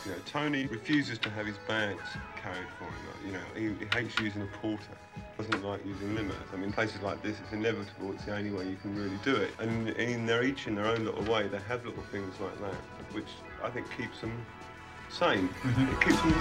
You know, Tony refuses to have his bags carried for him. Like, you know, he hates using a porter. Doesn't like using limos. I mean, places like this, it's inevitable. It's the only way you can really do it. And they're each in their own little way. They have little things like that, which I think keeps them sane. It keeps them